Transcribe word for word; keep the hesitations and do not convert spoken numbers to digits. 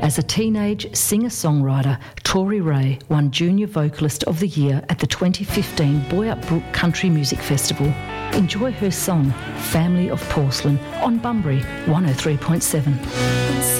As a teenage singer-songwriter, Tori Ray won Junior Vocalist of the Year at the twenty fifteen Boyup Brook Country Music Festival. Enjoy her song, Family of Porcelain, on Bunbury one oh three point seven.